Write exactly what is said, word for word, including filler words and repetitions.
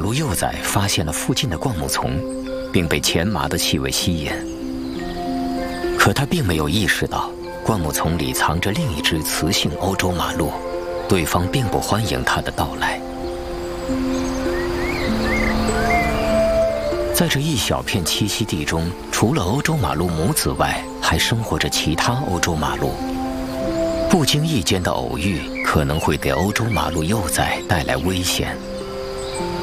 鹿幼崽发现了附近的灌木丛，并被前麻的气味吸引。可他并没有意识到，灌木丛里藏着另一只雌性欧洲马鹿，对方并不欢迎他的到来。在这一小片栖息地中，除了欧洲马鹿母子外，还生活着其他欧洲马鹿。不经意间的偶遇可能会给欧洲马鹿幼崽带来危险。